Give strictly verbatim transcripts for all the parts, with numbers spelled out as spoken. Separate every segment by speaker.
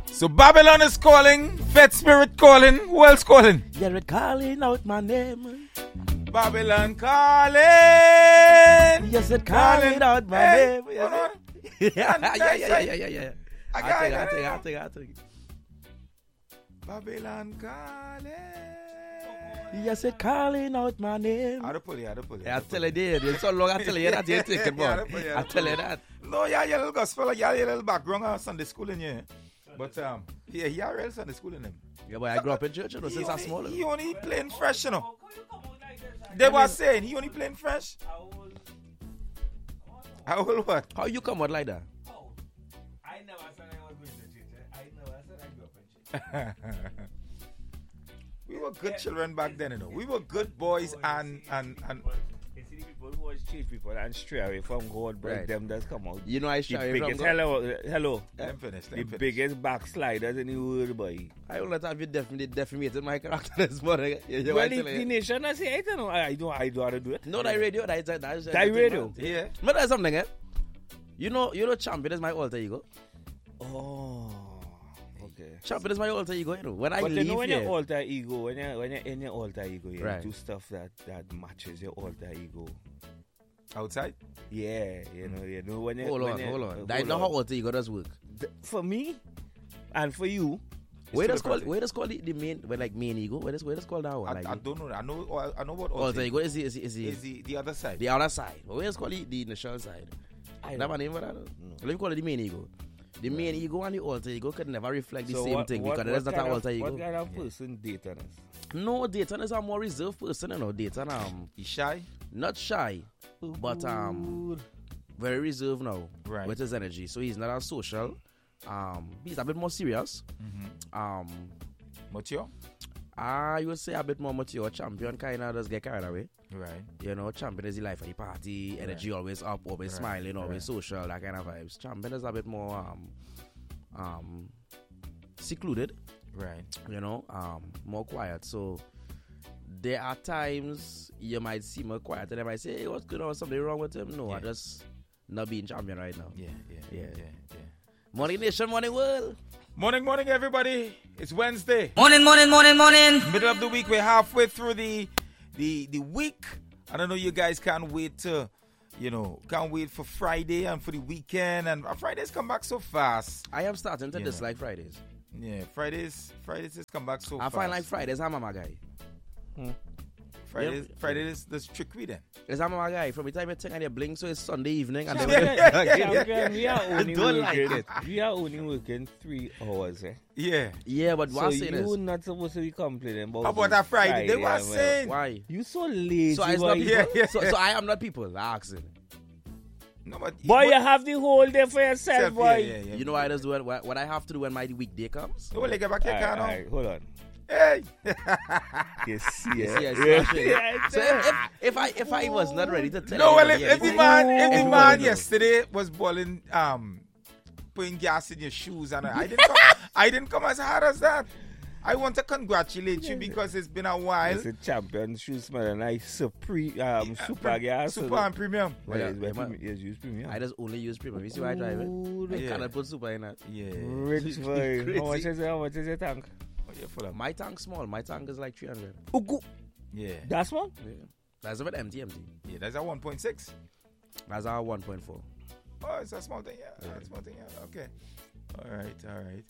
Speaker 1: So Babylon is calling, Vet Spirit calling, who else calling?
Speaker 2: You're calling out my name.
Speaker 1: Babylon calling.
Speaker 2: You said calling out my
Speaker 1: hey,
Speaker 2: name.
Speaker 1: Hold on.
Speaker 2: yeah, yeah, yeah, yeah, yeah, yeah, yeah.
Speaker 1: I
Speaker 2: I
Speaker 1: got
Speaker 2: think,
Speaker 1: it.
Speaker 2: I think, I think, I think.
Speaker 1: Babylon calling.
Speaker 2: You said calling out my name.
Speaker 1: I'll pull you, I'll pull you.
Speaker 2: I tell you, dude. It's so long. I tell you that you're thinking
Speaker 1: Yeah,
Speaker 2: about.
Speaker 1: yeah, yeah,
Speaker 2: I tell you that.
Speaker 1: No, yeah, yeah, little gospel, yeah, yeah, little background on Sunday school in here. But um, yeah, yeah, real Sunday school in him.
Speaker 2: Yeah, boy, I grew up in church, you know, since I was small.
Speaker 1: He only playing fresh, you know. They were saying he only playing fresh. How old what?
Speaker 2: How you come out like that?
Speaker 3: I never said I was going to church. I never said I grew up in church.
Speaker 1: We were good children back then, you know. We were good boys and and and.
Speaker 3: You see the people who watch church people and stray away from God, break
Speaker 2: Right.
Speaker 3: them just come out.
Speaker 2: You know I
Speaker 3: The
Speaker 2: stray away from
Speaker 3: biggest,
Speaker 2: God.
Speaker 3: hello, hello.
Speaker 1: Let him finish. Let
Speaker 3: The
Speaker 1: him finish.
Speaker 3: biggest backsliders in the world, boy.
Speaker 2: I don't let have you definitely defamated my character this morning. You know
Speaker 3: Well,
Speaker 2: what
Speaker 3: the,
Speaker 2: I'm
Speaker 3: the
Speaker 2: telling you?
Speaker 3: nation, I say, I don't know. I don't, I don't know how to do it.
Speaker 2: No, that radio, that is that is
Speaker 3: That radio?
Speaker 1: Yeah.
Speaker 2: But there's something, eh? You know, you know, Champion is my alter ego.
Speaker 3: Oh, okay.
Speaker 2: Champion is my alter ego. You know, when I
Speaker 3: But you
Speaker 2: leave
Speaker 3: know when
Speaker 2: here,
Speaker 3: your alter ego, when you when you're in your alter ego, you
Speaker 2: Right.
Speaker 3: do stuff that that matches your alter ego.
Speaker 1: Outside?
Speaker 3: Yeah, you know, you know when you
Speaker 2: hold
Speaker 3: when
Speaker 2: on,
Speaker 3: you,
Speaker 2: hold
Speaker 3: uh,
Speaker 2: on. That is not how alter ego does work.
Speaker 3: Th- For me, and for you,
Speaker 2: Where
Speaker 1: to
Speaker 2: does
Speaker 1: the
Speaker 2: call
Speaker 1: present.
Speaker 2: where does call it the main, well, like main ego? Where does where does call that one?
Speaker 1: I,
Speaker 2: Like
Speaker 1: I don't know. I know. I know what
Speaker 2: alter ego is the is the, is the,
Speaker 1: is the the other side.
Speaker 2: the other side. But where does call it the initial side?
Speaker 3: I
Speaker 2: Never
Speaker 3: don't
Speaker 2: have a name for that. Let me call it the main ego. The main ego and the alter ego could never reflect the
Speaker 3: So
Speaker 2: same
Speaker 3: what-
Speaker 2: thing
Speaker 3: what-
Speaker 2: because
Speaker 3: what
Speaker 2: there's not
Speaker 3: kind
Speaker 2: an
Speaker 3: of-
Speaker 2: alter ego.
Speaker 3: What kind of person date on us?
Speaker 2: No, Dayton is a more reserved person, you know. Dayton, um,
Speaker 1: He's shy.
Speaker 2: not shy, but um, very reserved now
Speaker 1: Right.
Speaker 2: with his energy. So he's not as social. Um, he's a bit more serious.
Speaker 1: Mm-hmm.
Speaker 2: Um,
Speaker 1: Mature.
Speaker 2: I would say a bit more mature. Champion kind of does get carried away.
Speaker 1: Right.
Speaker 2: You know, Champion is the life of the party, energy always up, always
Speaker 1: Right.
Speaker 2: smiling, always
Speaker 1: Right.
Speaker 2: social, that kind of vibes. Champion is a bit more um, um, secluded.
Speaker 1: Right.
Speaker 2: You know, um, more quiet. So there are times you might see more quiet and they might say, hey, what's going on? Something wrong with him? No,
Speaker 1: Yeah.
Speaker 2: I just not being champion right now.
Speaker 1: Yeah. Yeah. Yeah.
Speaker 2: Yeah.
Speaker 1: Yeah. Yeah.
Speaker 2: Morning nation, morning world.
Speaker 1: Morning, morning, everybody. It's Wednesday.
Speaker 4: Morning, morning, morning, morning.
Speaker 1: Middle of the week. We're halfway through the the the week. I don't know. You guys can't wait to, you know, can't wait for Friday and for the weekend. And Fridays come back so fast.
Speaker 2: I am starting to
Speaker 1: Yeah.
Speaker 2: dislike Fridays.
Speaker 1: Yeah, Fridays. Fridays just come back so
Speaker 2: I
Speaker 1: fast.
Speaker 2: find like Fridays, I'm a guy.
Speaker 1: Fridays.
Speaker 2: Yeah.
Speaker 1: Fridays. There's trickery then.
Speaker 2: It's I'm a guy. From the time you think and you blink, so it's Sunday evening. And
Speaker 3: Champion,
Speaker 2: then
Speaker 3: champion, we are only
Speaker 2: Don't like
Speaker 3: working.
Speaker 2: it.
Speaker 3: We are only working three hours. Eh?
Speaker 1: Yeah.
Speaker 2: yeah, but
Speaker 3: So
Speaker 2: what I'm saying
Speaker 3: you
Speaker 2: is,
Speaker 3: not supposed to be complaining about.
Speaker 1: How about that Friday? They were
Speaker 3: man.
Speaker 1: saying.
Speaker 2: why?
Speaker 3: You so lazy.
Speaker 2: So I,
Speaker 3: boy.
Speaker 2: not people,
Speaker 1: Yeah, yeah.
Speaker 2: So, so I am not people. I asking.
Speaker 1: No, but
Speaker 3: Boy,
Speaker 1: but-
Speaker 3: you have the whole day for yourself,
Speaker 1: yeah,
Speaker 3: boy.
Speaker 1: yeah, yeah.
Speaker 2: You know what I just do when, what I have to do when my weekday comes?
Speaker 1: No, well, get back here,
Speaker 3: Alright,
Speaker 1: car now.
Speaker 3: alright, hold on.
Speaker 1: Hey.
Speaker 3: You see,
Speaker 2: You
Speaker 3: eh?
Speaker 2: see, I
Speaker 3: Yeah.
Speaker 2: smash it.
Speaker 3: Yeah,
Speaker 2: So if, if, if I if I was not ready to tell
Speaker 1: No, well, if,
Speaker 2: anybody
Speaker 1: if the
Speaker 2: anything,
Speaker 1: man, if the
Speaker 2: everybody
Speaker 1: man
Speaker 2: knows.
Speaker 1: yesterday was balling, um, putting gas in your shoes, and I didn't, come, I didn't come as hard as that. I want to congratulate you because it's been a while.
Speaker 3: It's a champion shoe smell nice, supreme, um, super gas.
Speaker 1: Super and premium.
Speaker 3: Well,
Speaker 2: Yeah,
Speaker 3: it's
Speaker 2: yeah,
Speaker 3: better-
Speaker 2: man.
Speaker 3: yes, use premium.
Speaker 2: I just only use premium. You see why I drive it?
Speaker 3: Ooh,
Speaker 2: I
Speaker 1: Yeah.
Speaker 2: cannot put super in it.
Speaker 1: Yeah.
Speaker 3: Rich boy.
Speaker 2: Crazy.
Speaker 3: How much is it? How much is your tank?
Speaker 1: Oh, yeah, full of-
Speaker 2: My tank small. My tank is like three hundred.
Speaker 3: Ugu.
Speaker 1: yeah.
Speaker 3: That's one?
Speaker 2: Yeah. That's a bit empty, empty.
Speaker 1: Yeah, that's a one point six.
Speaker 2: That's our one point four.
Speaker 1: Oh, it's a small thing, yeah. yeah. A small thing, yeah. Okay. All right, all right.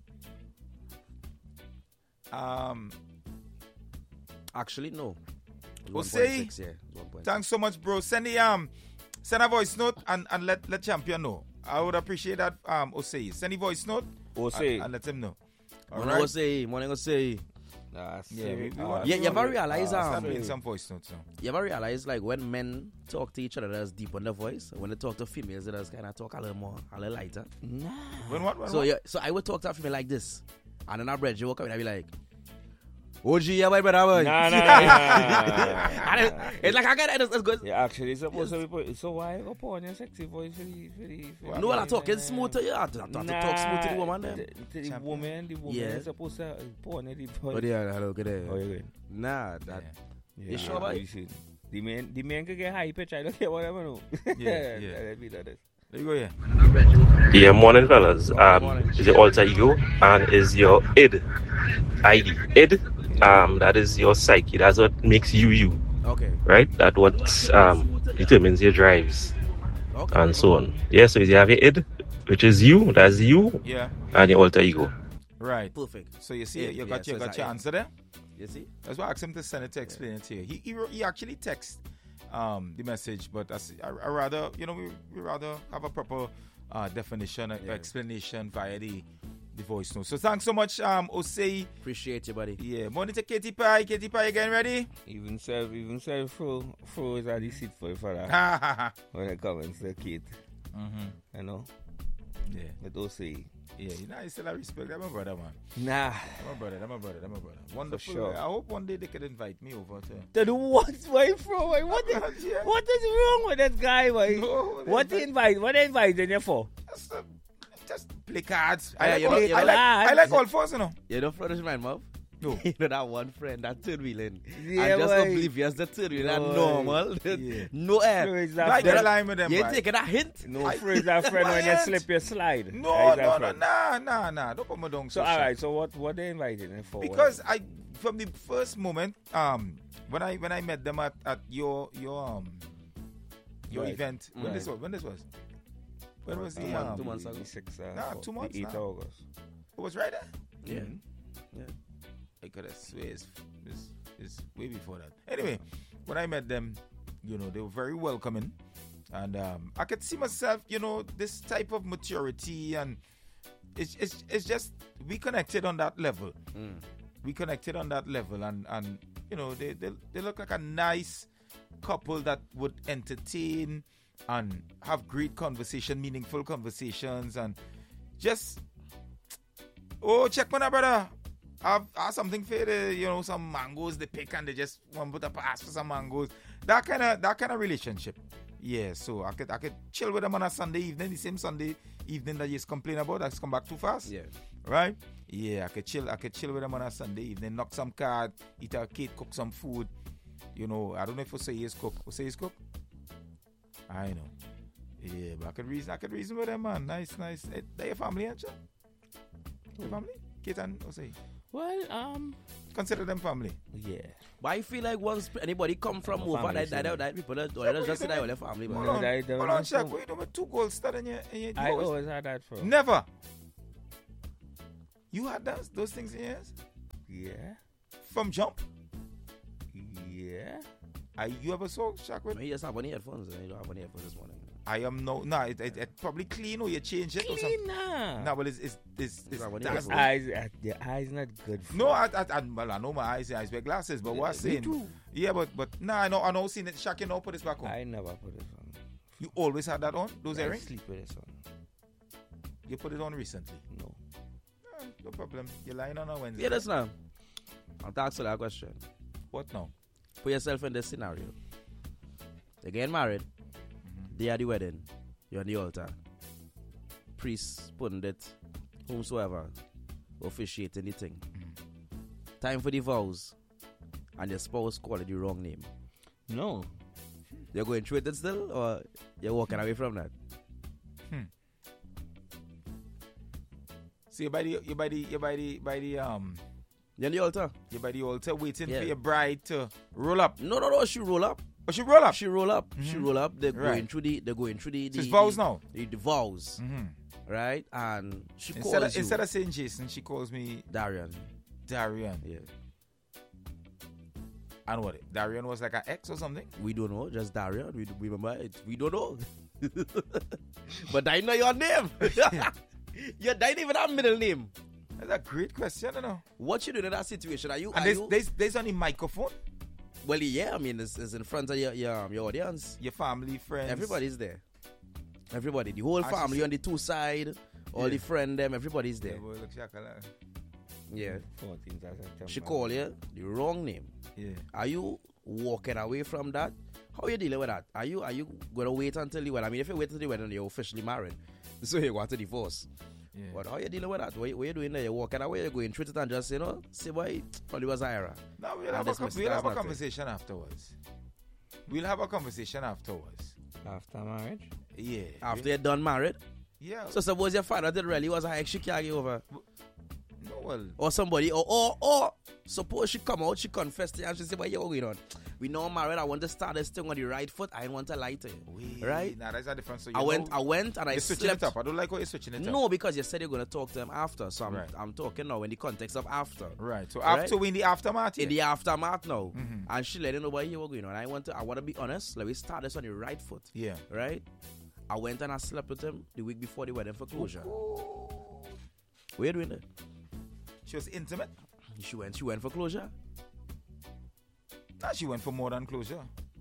Speaker 1: Um,
Speaker 2: Actually, no. It's
Speaker 1: Oh, say-
Speaker 2: one point six, yeah. It's one point six.
Speaker 1: thanks so much, bro. Send the um, send a voice note and, and let let champion know. I would appreciate that. Um, Osei, send the voice note.
Speaker 3: Osei.
Speaker 1: and, and let him know. All
Speaker 2: Morning,
Speaker 1: right.
Speaker 2: go say. Morning, go say.
Speaker 3: Nah,
Speaker 1: Yeah, we, we
Speaker 3: uh,
Speaker 1: want,
Speaker 2: Yeah,
Speaker 1: we
Speaker 2: you
Speaker 1: want-
Speaker 2: ever realize,
Speaker 1: uh,
Speaker 2: um,
Speaker 1: start playing some voice notes now.
Speaker 2: You ever realize, like, when men talk to each other, there's deep on the voice. When they talk to females, they just kind of talk a little more, a little lighter.
Speaker 3: Nah.
Speaker 1: When what? When
Speaker 2: So
Speaker 1: what?
Speaker 2: yeah, so I would talk to a female like this, and then I bridge, you walk up and I be like, "O G, yeah, my brother, boy."
Speaker 3: Nah, nah, nah,
Speaker 2: And it-
Speaker 3: nah.
Speaker 2: it's like I get it. It's, it's good.
Speaker 3: Yeah, actually, it's supposed to be put. So why you go put on your sexy voice for the for the? For
Speaker 2: No,
Speaker 3: the-
Speaker 2: I'm talking smooth to you. I have to, I have to talk smooth to the woman. Then.
Speaker 3: The, to the
Speaker 1: Champion.
Speaker 3: woman, the woman
Speaker 2: Yeah.
Speaker 3: is supposed to put on the voice.
Speaker 2: Oh yeah, hello, good day.
Speaker 3: Oh, you good?
Speaker 2: Nah, that.
Speaker 1: Yeah.
Speaker 2: You sure about it?
Speaker 3: You see, the man, the man can get high pitch. I don't care whatever. No.
Speaker 1: Yeah, yeah.
Speaker 3: Let me know this.
Speaker 1: There you go, yeah.
Speaker 4: Yeah, morning, fellas. Um,
Speaker 2: Morning.
Speaker 4: is your alter ego and is your id, I D, id. Um, that is your psyche. That's what makes you you,
Speaker 2: Okay.
Speaker 4: right? That what um determines your drives
Speaker 2: Okay.
Speaker 4: and so on. Yeah, so you have your id, which is you. That's you,
Speaker 1: Yeah.
Speaker 4: and your alter ego.
Speaker 1: Right.
Speaker 2: Perfect.
Speaker 1: So you see,
Speaker 2: Yeah,
Speaker 1: you
Speaker 2: yeah,
Speaker 1: got,
Speaker 2: so
Speaker 1: you got
Speaker 2: it's
Speaker 1: your
Speaker 2: a-
Speaker 1: answer there?
Speaker 2: You see?
Speaker 1: That's why I asked him to send it to explain it to you. He, he, wrote- he actually text um, the message, but I, s- I, I rather, you know, we, we rather have a proper uh, definition, uh,
Speaker 2: Yeah.
Speaker 1: explanation via the, the voice note. So thanks so much, um, Osei.
Speaker 2: Appreciate you, buddy.
Speaker 1: Yeah, morning to Katie Pie. Katie Pie, again ready?
Speaker 3: Even self, even self, fro, fro is at the seat for for that.
Speaker 1: Ha ha ha.
Speaker 3: When it comes to the kid,
Speaker 1: Mm-hmm.
Speaker 3: you know,
Speaker 1: Yeah,
Speaker 3: let us say,
Speaker 1: yeah. You know, I still have respect. That's my brother, man.
Speaker 3: nah.
Speaker 1: That's my brother. That's my brother. That's my brother. Wonderful.
Speaker 3: sure.
Speaker 1: I hope one day they could invite me over to.
Speaker 3: To do what, why, fro? Why, what is,
Speaker 1: Yeah.
Speaker 3: what is wrong with that guy? Why?
Speaker 1: No,
Speaker 3: What
Speaker 1: they
Speaker 3: he invite? What they inviting you for?
Speaker 1: Just, uh, just play cards.
Speaker 2: Yeah,
Speaker 1: I like,
Speaker 2: you
Speaker 1: all,
Speaker 2: know-
Speaker 1: I
Speaker 2: you know-
Speaker 1: like, I like all fours, you know.
Speaker 2: You don't flourish my mouth?
Speaker 1: No.
Speaker 2: You know that one friend, that third wheeling.
Speaker 3: Yeah,
Speaker 2: and just
Speaker 3: boy.
Speaker 2: oblivious, the third wheel, that
Speaker 3: Boy.
Speaker 2: normal.
Speaker 1: Yeah.
Speaker 2: No air.
Speaker 3: Fro is
Speaker 1: Like
Speaker 3: that
Speaker 1: the
Speaker 3: friend.
Speaker 1: line with them,
Speaker 2: You ain't
Speaker 1: boy.
Speaker 2: taking a hint?
Speaker 3: No,
Speaker 1: I-
Speaker 3: Fro is that friend when you
Speaker 1: Quiet.
Speaker 3: slip your slide.
Speaker 1: No,
Speaker 3: That is that
Speaker 1: no, no,
Speaker 3: friend.
Speaker 1: nah, nah, nah. Don't put me down.
Speaker 3: So all right, so what what they inviting him for?
Speaker 1: Because I, from the first moment, um, when I when I met them at, at your your um your
Speaker 3: Right.
Speaker 1: event, when
Speaker 3: Right.
Speaker 1: this was, when this was, when was the
Speaker 2: Two months-
Speaker 1: um,
Speaker 2: two months ago.
Speaker 3: Six, uh,
Speaker 1: Nah,
Speaker 3: for
Speaker 1: two
Speaker 3: the
Speaker 1: months
Speaker 3: eighth
Speaker 1: now.
Speaker 3: August.
Speaker 1: it was right there.
Speaker 2: Yeah.
Speaker 3: Mhm.
Speaker 1: I could have swear it's, it's, it's way before that. Anyway, when I met them, you know, they were very welcoming. And um, I could see myself, you know, this type of maturity. And it's, it's, it's just, we connected on that level.
Speaker 2: Mm.
Speaker 1: We connected on that level. And, and you know, they, they, they look like a nice couple that would entertain and have great conversation, meaningful conversations. And just, oh, check my brother. Have, have something for the, you know, some mangoes they pick and they just want to put a pass for some mangoes. That kind of that kind of relationship. Yeah, so I could I could chill with them on a Sunday evening, the same Sunday evening that you just complain about. That's come back too fast.
Speaker 2: Yeah.
Speaker 1: Right? Yeah, I could chill. I could chill with them on a Sunday evening, knock some card, eat a cake, cook some food. You know, I don't know if Osei is cook. Osei is cook. I know. Yeah, but I could reason. I could reason with them, man. Nice, nice. Eh, they your family, ain't you? Your family? Kate and Osei.
Speaker 3: Well, um,
Speaker 1: Consider them family.
Speaker 3: yeah.
Speaker 2: But I feel like once anybody come from
Speaker 3: Oh,
Speaker 2: over,
Speaker 3: family,
Speaker 2: that, that,
Speaker 3: family.
Speaker 2: that people don't,
Speaker 1: Yeah,
Speaker 2: don't
Speaker 1: but
Speaker 2: just
Speaker 1: you
Speaker 2: say that
Speaker 1: don't-
Speaker 2: with their family.
Speaker 1: Hold
Speaker 2: But
Speaker 1: on,
Speaker 3: I don't
Speaker 1: hold on,
Speaker 3: know.
Speaker 1: Shaq. What you doing with two gold star in your, in your
Speaker 3: I
Speaker 1: divorce?
Speaker 3: always had that for.
Speaker 1: Never. You had those, those things in your ears?
Speaker 3: Yeah.
Speaker 1: From jump?
Speaker 3: Yeah.
Speaker 1: I, you ever saw Shaq with?
Speaker 2: he just have on headphones and you don't have on headphones this morning.
Speaker 1: I am no, no, it, it, it probably clean or you change it or something.
Speaker 3: Clean now.
Speaker 1: No, but it's, it's, it's, it's
Speaker 2: Is that what it
Speaker 1: that's-
Speaker 2: is?
Speaker 3: Eyes, uh, the eyes not good. For
Speaker 1: no, I, I, I, well, I know my eyes, eyes wear glasses, but what I'm
Speaker 3: Me
Speaker 1: saying,
Speaker 3: too.
Speaker 1: yeah, but, but, nah, I know, I know, seen it. Shaq, you know, put this back on.
Speaker 3: I never put it on.
Speaker 1: You always had that on, those
Speaker 3: I
Speaker 1: earrings?
Speaker 3: sleep with it on.
Speaker 1: You put it on recently.
Speaker 3: No.
Speaker 1: Ah, no problem. You're lying on a Wednesday.
Speaker 2: Yeah, that's now. I'll ask you that question.
Speaker 1: What now?
Speaker 2: Put yourself in this scenario. They're getting married. Day of the wedding. You're on the altar. Priest, pundit, whomsoever, officiating the thing. Time for the vows. And your spouse called it the wrong name.
Speaker 3: No.
Speaker 2: You're going through it still, or you're walking away from that?
Speaker 1: So you by the, you by the, you by the, by the, um,
Speaker 2: You're on the altar.
Speaker 1: you by the altar waiting
Speaker 2: Yeah.
Speaker 1: for your bride to roll up.
Speaker 2: No, no, no. She roll up.
Speaker 1: Oh, she roll up.
Speaker 2: She roll up. She
Speaker 1: Mhm.
Speaker 2: roll up. They're
Speaker 1: Right.
Speaker 2: going through the. They're going through the.
Speaker 1: So
Speaker 2: the
Speaker 1: it's vows
Speaker 2: the,
Speaker 1: now.
Speaker 2: The, the vows,
Speaker 1: Mm-hmm.
Speaker 2: right? And she
Speaker 1: Instead
Speaker 2: calls
Speaker 1: of,
Speaker 2: you
Speaker 1: instead of saying Jason, she calls me
Speaker 2: Darian.
Speaker 1: Darian.
Speaker 2: Yeah.
Speaker 1: And what? Darian was like an ex or something?
Speaker 2: We don't know. Just Darian. We, we remember it. We don't know. But I know your name. You don't even have middle name.
Speaker 1: That's a great question, you know.
Speaker 2: What you doing in that situation? Are you?
Speaker 1: And
Speaker 2: Are
Speaker 1: there's,
Speaker 2: you
Speaker 1: there's, there's on the microphone.
Speaker 2: well, yeah. I mean, it's, it's in front of your your, um, your audience.
Speaker 1: Your family, friends.
Speaker 2: Everybody's there. Everybody. The whole
Speaker 1: As
Speaker 2: family
Speaker 1: you
Speaker 2: on the two side. All
Speaker 1: Yeah.
Speaker 2: the friend them. Everybody's
Speaker 1: Yeah,
Speaker 2: there.
Speaker 1: boy, look, Shaka, like-
Speaker 2: Yeah.
Speaker 3: fourteenth of September.
Speaker 2: She call you the wrong name.
Speaker 1: yeah.
Speaker 2: Are you walking away from that? How are you dealing with that? Are you are you gonna wait until the wedding? I mean, if you wait until the wedding, you're officially married. So you want to divorce.
Speaker 1: Yeah.
Speaker 2: But how are you dealing with that? What, you- what you doing there? You're walking away. You're going through it and just you know, say boy, probably was Ira.
Speaker 1: No, we'll
Speaker 2: Ah,
Speaker 1: have, a,
Speaker 2: that's
Speaker 1: con-
Speaker 2: mis-
Speaker 1: we'll
Speaker 2: that's
Speaker 1: have a
Speaker 2: not it.
Speaker 1: conversation afterwards. We'll have a conversation afterwards.
Speaker 5: After marriage?
Speaker 1: Yeah.
Speaker 2: After you're done married?
Speaker 1: Yeah.
Speaker 2: So suppose your father did really was a ex she carry over.
Speaker 1: No, well.
Speaker 2: Or somebody, or, or, or suppose she come out, she confess to you and she say, what you going on? We know I'm married, I want to start this thing on the right foot, I want to lie to you.
Speaker 1: Wait,
Speaker 2: right?
Speaker 1: Nah, that's a difference. So you
Speaker 2: I went,
Speaker 1: know,
Speaker 2: I went and I
Speaker 1: you're switching
Speaker 2: slept.
Speaker 1: it up. I don't like how you're switching it up.
Speaker 2: No, because you said you're going to talk to them after. So I'm,
Speaker 1: Right.
Speaker 2: I'm talking now in the context of after.
Speaker 1: Right. So
Speaker 2: Right?
Speaker 1: after we in the aftermath.
Speaker 2: In the aftermath now.
Speaker 1: Mhm.
Speaker 2: And she let you know what you were going on. I want to I want to be honest. Let me start this on the right foot.
Speaker 1: Yeah.
Speaker 2: Right? I went and I slept with him the week before the wedding for closure. What are you doing there?
Speaker 1: She was intimate.
Speaker 2: She went she went for closure.
Speaker 1: Nah, she went for more than closure.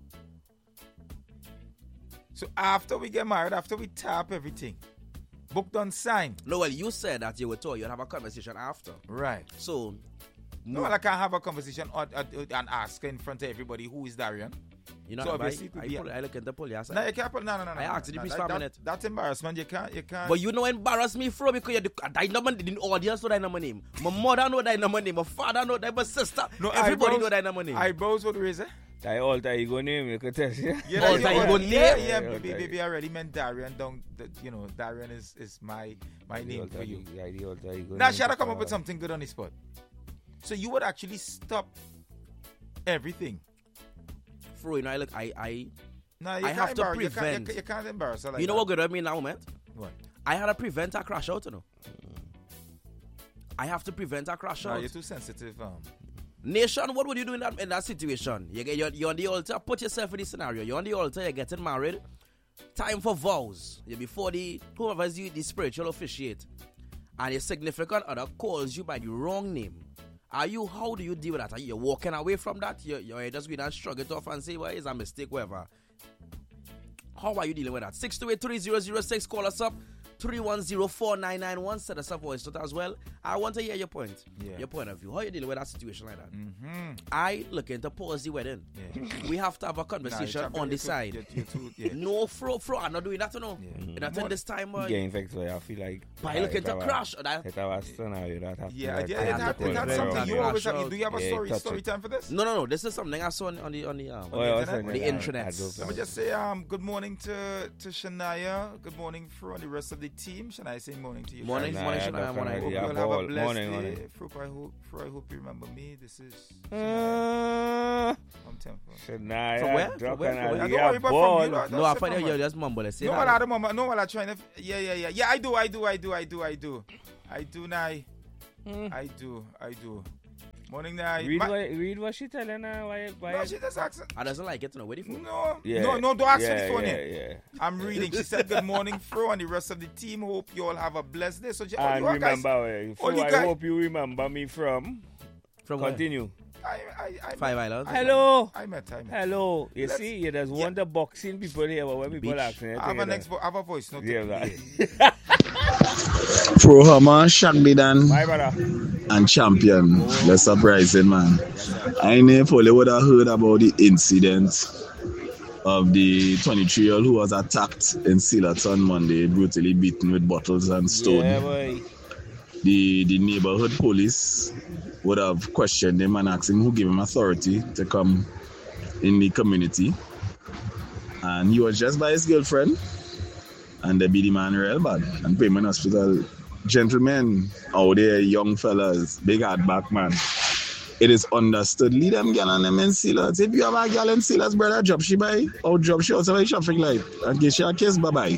Speaker 1: So after we get married, after we tap everything, book done, signed.
Speaker 2: No, well, you said that you were told you'd have a conversation after.
Speaker 1: Right.
Speaker 2: So,
Speaker 1: No, well, I can't have a conversation or, or, and ask in front of everybody who is Darian.
Speaker 2: you know,
Speaker 1: So
Speaker 2: I,
Speaker 1: obviously it
Speaker 2: I,
Speaker 1: would be-
Speaker 2: pull, I look at the pull, yes.
Speaker 1: No, you can't. put- No, no, no. no
Speaker 2: I
Speaker 1: no,
Speaker 2: asked you
Speaker 1: no,
Speaker 2: to please
Speaker 1: that,
Speaker 2: five
Speaker 1: that,
Speaker 2: minutes.
Speaker 1: That's embarrassment. You can't. You can't.
Speaker 2: But you know embarrass me for because you're the I know my the audience know that my name. My mother know that my name. My father know that my sister.
Speaker 1: no,
Speaker 2: everybody
Speaker 1: eyebrows,
Speaker 2: know that my name.
Speaker 1: Eyebrows would raise it.
Speaker 5: That alter ego name, you could tell you.
Speaker 1: Yeah,
Speaker 2: Alter
Speaker 1: yeah,
Speaker 2: ego
Speaker 1: yeah,
Speaker 2: name?
Speaker 1: Yeah, yeah,
Speaker 5: Yeah,
Speaker 1: baby,
Speaker 5: alter
Speaker 1: baby, I already meant Darian. Don't, that, you know, Darian is, is my my name for you.
Speaker 5: Yeah, the alter ego
Speaker 1: Now,
Speaker 5: name
Speaker 1: should I
Speaker 5: for
Speaker 1: come up with
Speaker 5: her.
Speaker 1: something good on the spot? So you would actually stop everything.
Speaker 2: Fro, you know, I look, I, I,
Speaker 1: No, you
Speaker 2: I
Speaker 1: can't
Speaker 2: have to
Speaker 1: embarrass- you can't-
Speaker 2: prevent-
Speaker 1: You can't, you can't embarrass her like
Speaker 2: you know
Speaker 1: that.
Speaker 2: what good I mean now, man?
Speaker 1: What?
Speaker 2: I had to prevent a crash out, you know. I have to prevent a crash
Speaker 1: No,
Speaker 2: out.
Speaker 1: you're too sensitive. Um,
Speaker 2: Nation, what would you do in that in that situation? You get you're, you're on the altar. Put yourself in this scenario. You're on the altar. You're getting married. Time for vows. You're before the whoever is you the spiritual officiate, and your significant other calls you by the wrong name. Are you? How do you deal with that? Are you walking away from that? You're, you're just going to shrug it off and say, "Well, it's a mistake, whatever." How are you dealing with that? Six two eight three zero zero six. Call us up. three one zero four nine nine one. Set us up voice note as well. I want to hear your point.
Speaker 1: Yeah.
Speaker 2: Your point of view. How are you dealing with that situation like that?
Speaker 1: mm-hmm.
Speaker 2: I looking to pause the wedding.
Speaker 1: Yeah.
Speaker 2: We have to have a conversation
Speaker 1: Nah,
Speaker 2: on the
Speaker 1: you're too-
Speaker 2: side.
Speaker 1: you're- you're too- yeah.
Speaker 2: No, fro, fro, I'm not doing that, you know.
Speaker 1: Yeah.
Speaker 2: Not in this time,
Speaker 5: You
Speaker 2: boy.
Speaker 5: get infected, I feel like.
Speaker 2: By looking to crash. That,
Speaker 5: It was a scenario that happened.
Speaker 1: Yeah,
Speaker 5: like,
Speaker 1: yeah,
Speaker 2: I
Speaker 1: it
Speaker 2: have
Speaker 1: had,
Speaker 2: to
Speaker 1: it had
Speaker 2: put
Speaker 1: something.
Speaker 2: very
Speaker 1: You
Speaker 2: much
Speaker 1: always have.
Speaker 2: out.
Speaker 1: Do you have a
Speaker 5: Yeah,
Speaker 1: story
Speaker 5: touch
Speaker 1: story
Speaker 5: it.
Speaker 1: time for this?
Speaker 2: no, no, no. This is something I saw on, on the on the um.
Speaker 5: Oh, yeah,
Speaker 1: the
Speaker 5: what's
Speaker 1: internet?
Speaker 5: on
Speaker 2: The
Speaker 5: I-
Speaker 2: intranet.
Speaker 5: I don't
Speaker 1: Let me
Speaker 5: know.
Speaker 1: just say um, good morning to, to Shania. Good morning for the rest of the team. Should I say morning to you?
Speaker 2: Morning,
Speaker 1: guys?
Speaker 2: morning,
Speaker 5: Nah,
Speaker 2: Shania,
Speaker 5: I
Speaker 2: morning.
Speaker 1: Hope
Speaker 5: definitely
Speaker 1: you
Speaker 5: have
Speaker 1: all have a
Speaker 5: ball.
Speaker 1: blessed
Speaker 5: Morning,
Speaker 1: day.
Speaker 5: morning.
Speaker 1: Fruit, I hope, Fruit, I hope you remember me. This is
Speaker 5: Uh,
Speaker 1: I'm temple.
Speaker 5: Shania,
Speaker 2: From where?
Speaker 5: drop
Speaker 2: From where?
Speaker 5: an
Speaker 2: From where?
Speaker 1: Yeah,
Speaker 5: idea
Speaker 1: don't worry about
Speaker 5: ball.
Speaker 1: from you. Don't
Speaker 2: No, I
Speaker 1: say
Speaker 2: find
Speaker 1: from
Speaker 2: you
Speaker 1: where.
Speaker 2: just mumble. Say
Speaker 1: No,
Speaker 2: that.
Speaker 1: well, at the moment, no, well, I'm trying to. F- yeah, yeah, yeah, yeah. I do, I do, I do, I do, I do, I do, Nai. I do, I do. Morning, Nai.
Speaker 5: Read
Speaker 1: Ma-
Speaker 5: what, read what she telling her. Why? why
Speaker 1: No, she just asked.
Speaker 2: I doesn't like it, you know. Where the phone?
Speaker 1: No,
Speaker 5: Yeah.
Speaker 1: no, no, don't ask for
Speaker 5: yeah,
Speaker 1: the phone
Speaker 5: yeah,
Speaker 1: in.
Speaker 5: yeah.
Speaker 1: I'm reading. She said, "Good morning, Fro, and the rest of the team. Hope you all have a blessed day." So, you- all
Speaker 5: And
Speaker 1: you all guys,
Speaker 5: remember, eh,
Speaker 1: all
Speaker 5: Flo,
Speaker 1: you
Speaker 5: I
Speaker 1: guys-
Speaker 5: hope you remember me from.
Speaker 2: From where?
Speaker 5: Continue.
Speaker 1: I, I, I
Speaker 2: Five
Speaker 1: met,
Speaker 2: Islands.
Speaker 5: Hello.
Speaker 1: I met, I met.
Speaker 5: Hello. You
Speaker 1: Let's-
Speaker 5: see, there's
Speaker 1: yeah.
Speaker 5: one the boxing people here, but when people
Speaker 2: Beach.
Speaker 5: asking,
Speaker 1: I have a next, vo- I have a voice note.
Speaker 5: Yeah,
Speaker 1: to
Speaker 5: that.
Speaker 1: play.
Speaker 6: Pro Hammer, Shagbidan,
Speaker 5: My brother.
Speaker 6: and Champion. That's surprising, man. I never fully would have heard about the incident of the twenty-three-year-old who was attacked in Sillerton Monday, brutally beaten with bottles and stone.
Speaker 5: Yeah, boy.
Speaker 6: The the neighborhood police would have questioned him and asked him who gave him authority to come in the community. And he was just by his girlfriend. And they beat the man real bad. And Payment Hospital, gentlemen out there, young fellas, big hard back man. It is understood. Lead them girl and them in Silas. If you have a girl in Silas, brother, drop she by. Or drop she outside the traffic light. And give she a kiss, bye-bye.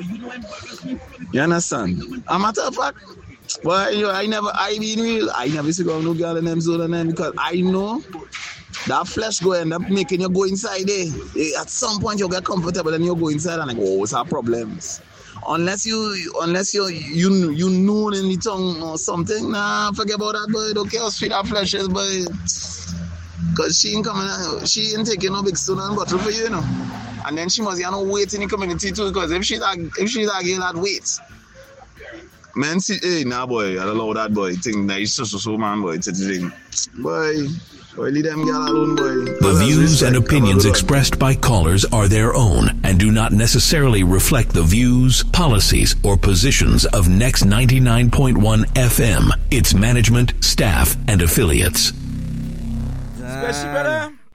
Speaker 6: You understand? A matter of fact, well, you know, I never, I mean real, I never see go no girl in them zone and them because I know that flesh go end up making you go inside there. At some point you get comfortable and you go inside and like, oh, what's our problems? Unless you, unless you, you, you know in the tongue or something, nah, forget about that, boy. Don't care how sweet that flesh is, boy. Cause she ain't coming, she ain't taking no big stone and bottle for you, you know. And then she must have no weight in the community too, because if she's a, if she's a girl that weight. Man, see, hey, nah, boy, I don't know that boy. Think that he's so, so, so, man, boy. It's a thing. Boy, boy, leave them girl alone, boy.
Speaker 7: The views and opinions expressed by callers are their own and do not necessarily reflect the views, policies, or positions of Next ninety-nine point one F M, its management, staff, and affiliates.
Speaker 1: Especially, brother. Um,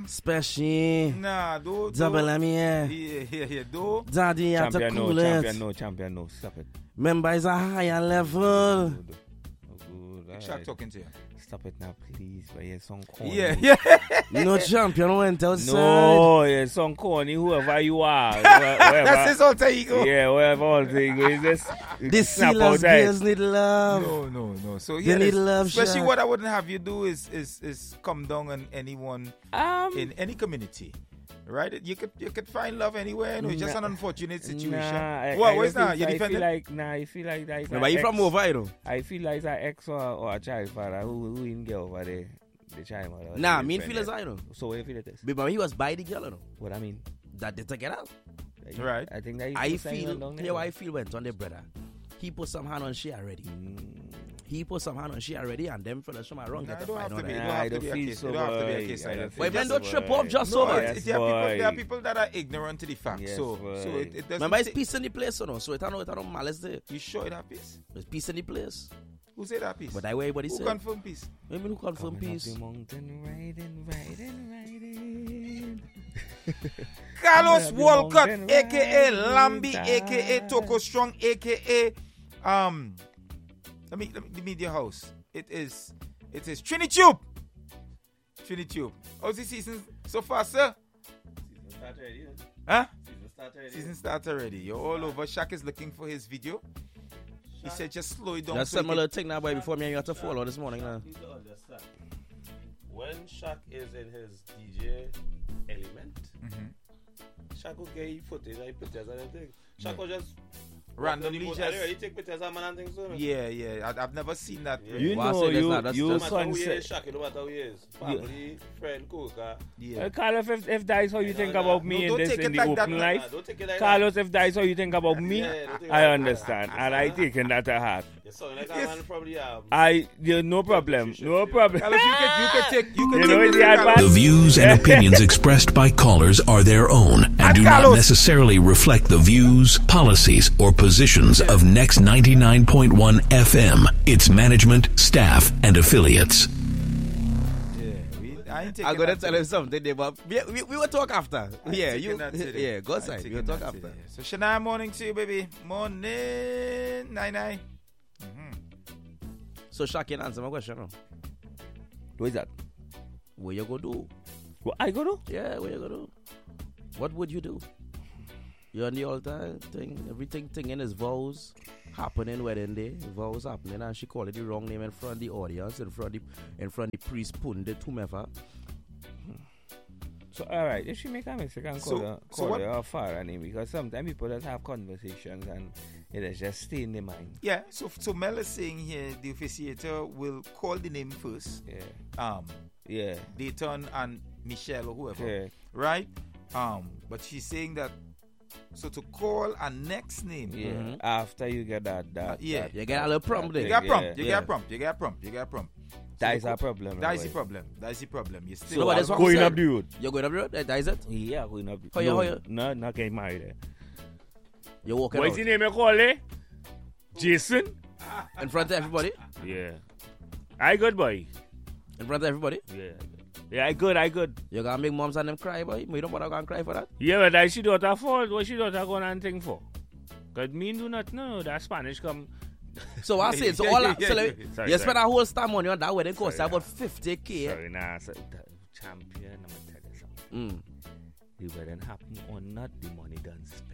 Speaker 1: something?
Speaker 2: Special.
Speaker 1: Nah, do
Speaker 2: Double
Speaker 1: do.
Speaker 2: M, yeah.
Speaker 1: Yeah, yeah, yeah. Do.
Speaker 2: Daddy, you have to
Speaker 5: Champion, no,
Speaker 2: cool it.
Speaker 5: champion, no, champion, no. Stop it.
Speaker 2: Remember, it's a higher level.
Speaker 5: Oh, good.
Speaker 1: Shaq
Speaker 5: Alright.
Speaker 1: talking to you.
Speaker 5: Stop it now, please. But yeah, some corny.
Speaker 1: Yeah, yeah.
Speaker 2: No champion went outside.
Speaker 5: No, yeah, some corny, whoever you are. wh- wherever.
Speaker 1: That's his alter ego.
Speaker 5: Yeah, wherever alter ego is this.
Speaker 2: The
Speaker 5: snap
Speaker 2: Steelers
Speaker 5: outside.
Speaker 2: girls need love.
Speaker 1: No, no, no. So
Speaker 2: They
Speaker 1: yeah,
Speaker 2: need
Speaker 1: this-
Speaker 2: love,
Speaker 1: especially
Speaker 2: Shaq.
Speaker 1: what I wouldn't have you do is is is come down on anyone
Speaker 5: Um,
Speaker 1: in any community, right? You could you could find love anywhere. You know, it's just an unfortunate situation.
Speaker 5: Nah, I,
Speaker 1: What?
Speaker 5: I
Speaker 1: What's
Speaker 5: feel,
Speaker 1: that? You
Speaker 5: I feel
Speaker 1: defending?
Speaker 5: like, nah, I feel like that is
Speaker 2: Remember,
Speaker 5: an
Speaker 2: you from
Speaker 5: ex-
Speaker 2: over, you know?
Speaker 5: I feel like that ex or, or a child father who, who in get over there. The child mother.
Speaker 2: Nah,
Speaker 5: the
Speaker 2: me
Speaker 5: friend
Speaker 2: feel as
Speaker 5: there.
Speaker 2: I know.
Speaker 5: So what you feel it is?
Speaker 2: Remember, he was by the girl, you know?
Speaker 5: What I mean?
Speaker 2: That they take it out.
Speaker 1: Right.
Speaker 5: I think that is
Speaker 2: I
Speaker 5: the sign
Speaker 2: feel,
Speaker 5: along
Speaker 2: you know, I feel went on the brother. He put some hand on she already.
Speaker 5: Mm.
Speaker 2: He put some hand on she already, and them fellas from around
Speaker 1: Nah,
Speaker 2: get
Speaker 1: it
Speaker 2: to
Speaker 1: don't
Speaker 2: find
Speaker 1: have to
Speaker 2: out
Speaker 1: be. It
Speaker 2: that.
Speaker 1: don't
Speaker 5: Nah, I
Speaker 1: have to
Speaker 5: don't
Speaker 1: be a
Speaker 5: feel
Speaker 1: case.
Speaker 5: so,
Speaker 1: It don't have to be a
Speaker 5: boy.
Speaker 1: case
Speaker 5: I
Speaker 1: like
Speaker 5: don't
Speaker 1: that.
Speaker 5: feel
Speaker 2: Wait,
Speaker 5: so,
Speaker 2: men don't
Speaker 5: boy.
Speaker 2: trip up just
Speaker 1: No,
Speaker 2: so
Speaker 1: it's-
Speaker 2: much.
Speaker 5: yes,
Speaker 1: it's- there are people. There are
Speaker 5: boy.
Speaker 1: people that are ignorant to the facts.
Speaker 5: Yes,
Speaker 1: so,
Speaker 5: boy.
Speaker 1: so it, it doesn't.
Speaker 2: Remember, it's
Speaker 1: take-
Speaker 2: peace in the place, you know, so it don't know, it don't malice there.
Speaker 1: You sure it have peace?
Speaker 2: There's peace in the place.
Speaker 1: Who said that peace?
Speaker 2: But that way everybody
Speaker 1: Who
Speaker 2: say.
Speaker 1: confirm peace?
Speaker 2: Maybe who confirm
Speaker 5: Coming up
Speaker 2: peace.
Speaker 5: the mountain, riding, riding, riding.
Speaker 1: Carlos
Speaker 5: Coming up the
Speaker 1: Walcott,
Speaker 5: mountain,
Speaker 1: aka
Speaker 5: riding,
Speaker 1: Lambi, aka
Speaker 5: riding.
Speaker 1: Toko Strong, aka um. Let me let me the media house. It is it is Trinitube. Trinitube. How's the season so far, sir?
Speaker 3: Season start already.
Speaker 1: Huh?
Speaker 3: Season start already.
Speaker 1: Season starts already. You're all over. Shaq is looking for his video. He said just slow it down.
Speaker 2: That's
Speaker 1: so he
Speaker 2: similar thing now, boy, before me and you had to follow this morning now.
Speaker 4: Need to understand. When Shaq is in his D J element,
Speaker 1: can- Mhm.
Speaker 4: Shaq will get his footage and pictures and everything. Shaq will just
Speaker 1: Randomly
Speaker 4: walk
Speaker 1: just.
Speaker 4: on the boat and he take pictures of man and things. So
Speaker 1: Yeah, yeah. I, I've never seen that.
Speaker 4: Yeah.
Speaker 5: You
Speaker 2: Well, I
Speaker 5: know,
Speaker 2: say that's
Speaker 5: you,
Speaker 2: not- that's
Speaker 5: you
Speaker 4: no
Speaker 2: just-
Speaker 4: matter who he
Speaker 5: consider.
Speaker 4: is, Shaq, no matter who he is. Family, friend, co-worker.
Speaker 1: Yeah.
Speaker 5: Uh, Carlos, if, if that is how you
Speaker 4: No,
Speaker 5: think
Speaker 4: no.
Speaker 5: about
Speaker 1: No,
Speaker 5: me
Speaker 1: don't
Speaker 5: in this
Speaker 1: take
Speaker 5: in
Speaker 1: it
Speaker 5: the
Speaker 1: like that,
Speaker 5: open
Speaker 1: man.
Speaker 4: Nah,
Speaker 5: life,
Speaker 4: don't take it like
Speaker 5: Carlos, if that is how you think about me,
Speaker 4: Yeah, don't take it
Speaker 5: I
Speaker 4: like
Speaker 5: understand,
Speaker 4: that.
Speaker 5: and I taking that to heart.
Speaker 4: that. You sound like
Speaker 1: Yes.
Speaker 4: a man probably um,
Speaker 5: I, you, no problem, no problem.
Speaker 1: Carlos, you can you can take you can
Speaker 5: You
Speaker 1: take
Speaker 5: know
Speaker 1: this,
Speaker 5: the
Speaker 1: Carlos.
Speaker 5: advance-
Speaker 7: The views and opinions expressed by callers are their own and do not
Speaker 1: Carlos.
Speaker 7: necessarily reflect the views, policies, or positions of Next ninety-nine point one F M, its management, staff, and affiliates.
Speaker 1: Yeah, we, I ain't taking
Speaker 2: I'm gonna
Speaker 1: that
Speaker 2: tell
Speaker 1: today.
Speaker 2: him something, there, but we, we, we will talk after.
Speaker 1: I ain't
Speaker 2: Yeah,
Speaker 1: taking
Speaker 2: you.
Speaker 1: that today.
Speaker 2: Yeah, go
Speaker 1: I ain't
Speaker 2: outside.
Speaker 1: taking
Speaker 2: We'll talk
Speaker 1: that
Speaker 2: after.
Speaker 1: today. So Shania, morning to you, baby. Morning, nine nine. Mm-hmm.
Speaker 2: So, Shaq, can answer my question. No?
Speaker 5: What is that?
Speaker 2: What you go do?
Speaker 5: What I go do?
Speaker 2: Yeah, what you go do? What would you do? You're on the altar thing, everything thing in his vows happening wedding day, vows happening, and she called it the wrong name in front of the audience, in front of the, in front of the priest, pundit, whomever.
Speaker 5: So all right, if she make a mistake and
Speaker 1: So-
Speaker 5: call her,
Speaker 1: so
Speaker 5: call
Speaker 1: what-
Speaker 5: her a father name, because sometimes people just have conversations and it is just stay in their mind.
Speaker 1: Yeah, so so Mel is saying here the officiator will call the name first.
Speaker 5: Yeah,
Speaker 1: Um,
Speaker 5: yeah,
Speaker 1: Dayton and Michelle or whoever,
Speaker 5: yeah.
Speaker 1: right? Um, but she's saying that so to call a next name.
Speaker 5: Yeah.
Speaker 2: Mhm.
Speaker 5: After you get that, that
Speaker 1: Uh, yeah.
Speaker 5: that-
Speaker 2: You get a little prompt
Speaker 1: You
Speaker 2: there.
Speaker 1: got a prompt.
Speaker 5: Yeah.
Speaker 1: You
Speaker 2: Yeah.
Speaker 1: got a prompt. You got a prompt. You got a prompt.
Speaker 5: that
Speaker 1: So
Speaker 5: is
Speaker 1: the
Speaker 5: a
Speaker 1: co-
Speaker 5: problem.
Speaker 1: That is the
Speaker 5: boy.
Speaker 1: problem. That is the problem. You
Speaker 2: So
Speaker 1: still
Speaker 2: what is
Speaker 1: have-
Speaker 2: what
Speaker 5: Going
Speaker 2: I'm
Speaker 5: up the road.
Speaker 2: You're going up the road? That is it?
Speaker 5: Yeah, going up.
Speaker 2: How you-
Speaker 5: no,
Speaker 2: how you-
Speaker 5: No, not getting married. Eh.
Speaker 2: You're walking
Speaker 5: What's
Speaker 2: out
Speaker 5: the name you call it? Jason?
Speaker 2: in front of everybody?
Speaker 5: Yeah. I good, boy.
Speaker 2: In front of everybody?
Speaker 5: Yeah. Yeah, I good, I good.
Speaker 2: You're gonna make moms and them cry, boy? You don't bother gonna cry for that?
Speaker 5: Yeah, but that she daughter fault. What she daughter going and thing for? Because me do not know that Spanish come.
Speaker 2: So what I say, so
Speaker 1: Yeah,
Speaker 2: all
Speaker 1: yeah,
Speaker 2: that,
Speaker 1: yeah,
Speaker 2: so
Speaker 1: yeah,
Speaker 2: like,
Speaker 5: yeah. Sorry,
Speaker 2: you
Speaker 5: sorry.
Speaker 2: spend a whole stamp money on that wedding cost
Speaker 5: Sorry,
Speaker 2: about
Speaker 5: yeah.
Speaker 2: fifty K.
Speaker 5: Sorry, nah, so, that champion, I'm going to tell you something.
Speaker 2: Mm.
Speaker 5: The wedding happen or not, the money done spent.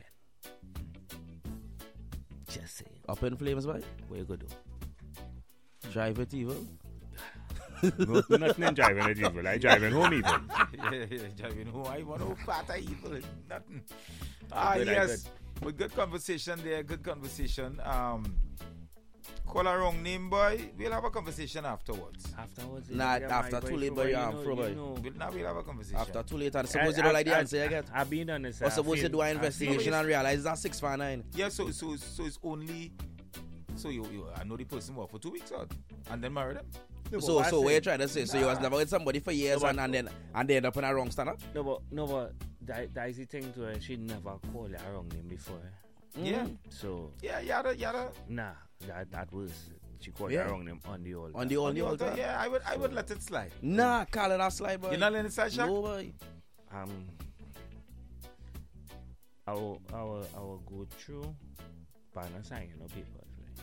Speaker 5: Just saying.
Speaker 2: Up in flames, boy.
Speaker 5: What you go do?
Speaker 2: Drive it evil.
Speaker 5: No, nothing in driving at evil. I driving home even.
Speaker 1: yeah, yeah, driving home. I want no part of evil. Nothing. Ah,
Speaker 5: Good, I
Speaker 1: yes. But good conversation there. Good conversation. Um, call a wrong name, boy. We'll have a conversation afterwards.
Speaker 5: Afterwards,
Speaker 2: Nah,
Speaker 5: you get
Speaker 2: after
Speaker 5: my
Speaker 2: too
Speaker 5: boy
Speaker 2: late,
Speaker 5: for
Speaker 2: boy,
Speaker 5: what
Speaker 2: you
Speaker 5: you
Speaker 2: am
Speaker 5: know,
Speaker 2: through,
Speaker 5: you
Speaker 2: boy.
Speaker 5: know.
Speaker 1: We'll, now we'll have a conversation.
Speaker 2: After too late, and suppose you don't like the answer you get.
Speaker 5: I've been on this.
Speaker 2: Or suppose you do an investigation
Speaker 1: I
Speaker 2: and realize that's six five nine.
Speaker 1: Yeah, so so so it's only so you, you I know the person what for two weeks out and then marry them.
Speaker 2: So, so what you trying to say? So you was never with somebody for years
Speaker 5: No,
Speaker 2: and,
Speaker 5: but-
Speaker 2: and then and they end up in a wrong standard?
Speaker 5: No, but no, but that, that is the thing to her. She never called her wrong name before.
Speaker 1: Yeah,
Speaker 2: Mm.
Speaker 5: So
Speaker 1: yeah, yada yada.
Speaker 5: nah, that that was she called
Speaker 2: Yeah.
Speaker 5: the wrong name on the altar.
Speaker 2: On the on the
Speaker 1: altar,
Speaker 2: altar.
Speaker 1: yeah, I would I would let it slide.
Speaker 2: Nah, call it a slide, boy.
Speaker 1: You're not letting it slide, Shaq?
Speaker 2: No, boy.
Speaker 5: Um, I will, I will, I will go through, but I'm not signing no papers, right?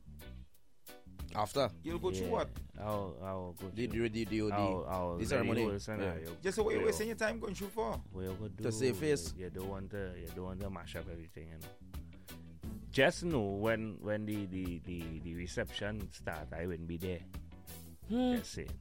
Speaker 2: After
Speaker 1: You'll go through
Speaker 5: Yeah,
Speaker 1: what?
Speaker 5: I'll, I'll go
Speaker 2: the
Speaker 5: through.
Speaker 2: the the the,
Speaker 5: I'll, I'll
Speaker 2: the
Speaker 5: the
Speaker 2: ceremony.
Speaker 5: whole scenario.
Speaker 1: Just so what you're
Speaker 5: Where-
Speaker 1: wasting your time going through for?
Speaker 5: where you go do,
Speaker 2: To save face.
Speaker 5: You don't want to, you don't want to mash up everything, you know. Just know when, when the, the, the, the reception start, I wouldn't be there.
Speaker 2: Hmm.
Speaker 5: Just saying.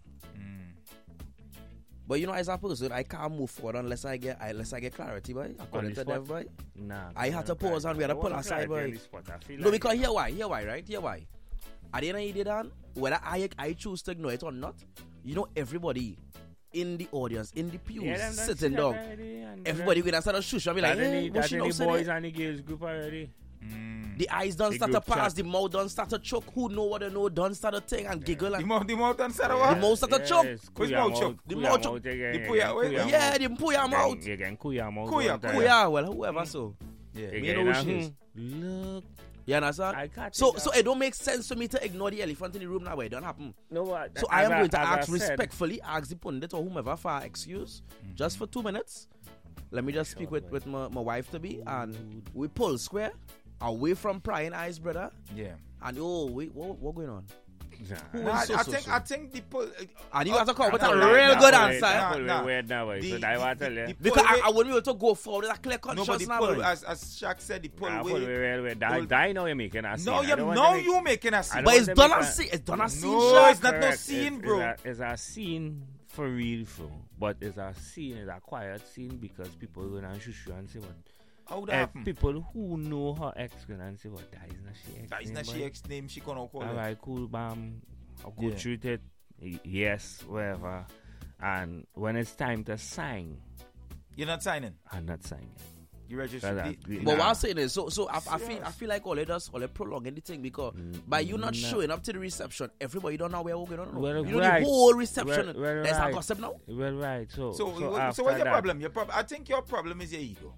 Speaker 2: But you know, as a person, I can't move forward unless I get unless I get clarity, boy. According
Speaker 5: the
Speaker 2: to Dev,
Speaker 5: spot?
Speaker 2: boy.
Speaker 5: Nah.
Speaker 2: I had to pause and we had to
Speaker 5: I
Speaker 2: pull
Speaker 5: wanna
Speaker 2: aside,
Speaker 5: clarity on
Speaker 2: boy.
Speaker 5: the spot. I feel
Speaker 2: No,
Speaker 5: like
Speaker 2: because here why, here why, right? Here why. At the end of the day, Dan, whether I I choose to ignore it or not, you know, everybody in the audience, in the pews,
Speaker 5: Yeah, them done
Speaker 2: sitting
Speaker 5: see that
Speaker 2: down,
Speaker 5: already, and
Speaker 2: everybody
Speaker 5: that-
Speaker 2: going to start to shush and be like,
Speaker 5: that in
Speaker 2: hey,
Speaker 5: the-
Speaker 2: what
Speaker 5: that
Speaker 2: she
Speaker 5: in
Speaker 2: know
Speaker 5: the
Speaker 2: say
Speaker 5: boys
Speaker 2: there?
Speaker 5: and the girls group already.
Speaker 2: The eyes done
Speaker 5: The
Speaker 2: start to
Speaker 5: group
Speaker 2: pass,
Speaker 5: chat.
Speaker 2: the mouth done start to choke. Who know what they know done start to think and giggle
Speaker 1: The
Speaker 2: and
Speaker 1: mouth, the mouth and
Speaker 2: the
Speaker 1: what?
Speaker 2: mouth start to choke.
Speaker 5: Yes,
Speaker 1: Which
Speaker 5: kuya
Speaker 1: mouth choke?
Speaker 2: The
Speaker 5: kuya
Speaker 2: mouth choke.
Speaker 5: again,
Speaker 1: The
Speaker 5: again,
Speaker 1: puya- wait,
Speaker 5: kuya
Speaker 2: Yeah,
Speaker 5: mouth.
Speaker 2: the puya mouth.
Speaker 5: Again, again, kuya mouth.
Speaker 1: Kuya,
Speaker 5: one time.
Speaker 2: Puya, well, whoever so.
Speaker 1: Yeah.
Speaker 5: Again,
Speaker 2: You know who
Speaker 5: uh,
Speaker 2: she is.
Speaker 5: hmm, Look,
Speaker 2: You understand?
Speaker 5: I can't
Speaker 2: So,
Speaker 5: take
Speaker 2: so
Speaker 5: that.
Speaker 2: it don't make sense for me to ignore the elephant in the room now. Where it don't happen.
Speaker 5: No, what?
Speaker 2: So
Speaker 5: as
Speaker 2: I am going to
Speaker 5: as I
Speaker 2: ask
Speaker 5: said,
Speaker 2: respectfully, ask the pundit or whomever for excuse, just for two minutes. Let me just speak with, with my, my wife to be, and we pull square away from prying eyes, brother.
Speaker 1: Yeah.
Speaker 2: And oh, wait, what, what going on?
Speaker 5: Nah.
Speaker 2: Who
Speaker 1: Nah,
Speaker 2: is so,
Speaker 1: I
Speaker 2: so,
Speaker 1: think
Speaker 2: so?
Speaker 1: I think the pull.
Speaker 2: And you have to come with a
Speaker 5: Nah,
Speaker 2: real
Speaker 5: nah,
Speaker 2: good
Speaker 5: nah,
Speaker 2: answer.
Speaker 5: nah,
Speaker 2: eh?
Speaker 1: Nah,
Speaker 5: pull
Speaker 1: nah.
Speaker 5: weird now, boy.
Speaker 1: The-
Speaker 5: So
Speaker 1: the-
Speaker 5: I want to
Speaker 1: the-
Speaker 5: tell you.
Speaker 1: the-
Speaker 2: Because
Speaker 1: Pull
Speaker 2: I, I wouldn't be able to go forward with a clear
Speaker 1: No, but
Speaker 2: conscience
Speaker 1: the
Speaker 2: now.
Speaker 1: pull,
Speaker 2: boy.
Speaker 1: as, as Shaq said, the pull
Speaker 5: Nah,
Speaker 1: way.
Speaker 5: pull way, well, well. Die,
Speaker 1: pull-
Speaker 5: die now you're making a scene.
Speaker 1: No,
Speaker 5: I
Speaker 1: you
Speaker 5: don't want
Speaker 1: now
Speaker 5: to make-
Speaker 1: you making a
Speaker 5: I
Speaker 1: scene.
Speaker 5: don't
Speaker 2: But
Speaker 5: want
Speaker 2: it's
Speaker 5: to
Speaker 2: done
Speaker 5: make
Speaker 2: on
Speaker 5: a-
Speaker 2: scene. It's done on scene,
Speaker 1: No,
Speaker 2: Shaq.
Speaker 1: it's not no
Speaker 5: Correct.
Speaker 1: scene,
Speaker 5: It's-
Speaker 1: bro.
Speaker 5: It's a, it's a scene for real, for. But it's a scene, it's a quiet scene because people go and shush you and say what.
Speaker 1: How would that
Speaker 5: Eh,
Speaker 1: happen?
Speaker 5: people who know her ex go and say what. That is not she ex.
Speaker 1: That is
Speaker 5: name,
Speaker 1: not
Speaker 5: boy.
Speaker 1: she ex name. She gonna call
Speaker 5: All
Speaker 1: it.
Speaker 5: right, cool, bam. I'll go
Speaker 1: Yeah.
Speaker 5: through it. Y- Yes, whatever. And when it's time to sign,
Speaker 1: You're not signing.
Speaker 5: I'm not signing.
Speaker 1: You register.
Speaker 5: That-
Speaker 1: the-
Speaker 5: that-
Speaker 2: But
Speaker 5: Nah.
Speaker 2: what I'm saying is, so so I, I feel
Speaker 1: Serious.
Speaker 2: I feel like all it does, all it prolonging the thing because
Speaker 5: Mm,
Speaker 2: by you not
Speaker 5: nah.
Speaker 2: showing up to the reception, everybody don't know where we're going on.
Speaker 5: Well,
Speaker 2: you know
Speaker 5: right.
Speaker 2: the whole reception.
Speaker 5: Well, well,
Speaker 2: there's a
Speaker 5: right.
Speaker 2: gossip now.
Speaker 5: Well, right. So,
Speaker 1: So,
Speaker 5: so,
Speaker 1: so,
Speaker 5: after
Speaker 1: what's your
Speaker 5: that,
Speaker 1: problem? Your prob- I think your problem is your ego.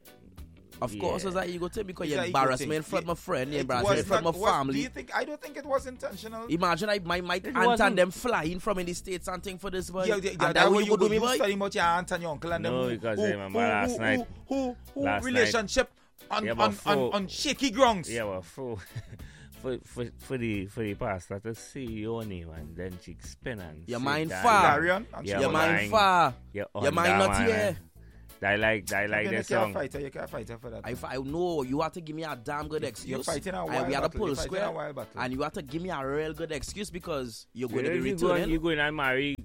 Speaker 2: Of course,
Speaker 5: Yeah.
Speaker 2: it's that ego thing because
Speaker 1: It's
Speaker 2: you
Speaker 1: a ego
Speaker 2: embarrass
Speaker 1: thing.
Speaker 2: me in front of my friend, you
Speaker 1: It
Speaker 2: embarrass me
Speaker 1: was
Speaker 2: in front
Speaker 1: not-
Speaker 2: of my
Speaker 1: was- Do
Speaker 2: family.
Speaker 1: you think? I don't think it was intentional.
Speaker 2: Imagine I my, my
Speaker 5: It
Speaker 2: aunt and
Speaker 5: wasn't.
Speaker 2: them flying from in the States and thing for this boy.
Speaker 1: Yeah, yeah,
Speaker 2: and
Speaker 1: yeah,
Speaker 2: that what
Speaker 1: way
Speaker 2: you go do me,
Speaker 1: you
Speaker 2: boy?
Speaker 1: study about your aunt and your uncle and
Speaker 5: No,
Speaker 1: them. who-
Speaker 5: because
Speaker 1: who,
Speaker 5: I remember
Speaker 1: who,
Speaker 5: last
Speaker 1: who,
Speaker 5: night-
Speaker 1: Who, who, who
Speaker 5: last
Speaker 1: relationship on,
Speaker 5: Yeah,
Speaker 1: on,
Speaker 5: but
Speaker 1: on,
Speaker 5: for-
Speaker 1: on shaky grounds.
Speaker 5: yeah, well, for, for, for, for, the, for the pastor to say your name and then she spin and
Speaker 2: Your
Speaker 5: say
Speaker 2: mind
Speaker 5: that-
Speaker 2: far.
Speaker 1: Darian, and
Speaker 5: Yeah,
Speaker 1: she
Speaker 2: Your
Speaker 1: was
Speaker 5: man.
Speaker 2: mind
Speaker 5: lying.
Speaker 2: far.
Speaker 5: Yeah,
Speaker 2: Your mind
Speaker 5: under,
Speaker 2: not
Speaker 5: man.
Speaker 2: here.
Speaker 5: I like, I like
Speaker 1: you
Speaker 5: this
Speaker 1: can't
Speaker 5: song.
Speaker 1: fight her. You can't fight her for that.
Speaker 2: If I know you have to give me a damn good excuse,
Speaker 1: You're fighting a
Speaker 2: and
Speaker 1: wild
Speaker 2: we had to
Speaker 1: battle.
Speaker 2: pull
Speaker 1: You're fighting
Speaker 2: square,
Speaker 1: a wild battle.
Speaker 2: and you have to give me a real good excuse because you're going
Speaker 5: You,
Speaker 2: to be
Speaker 5: you, go and,
Speaker 2: returning.
Speaker 5: you go in and marry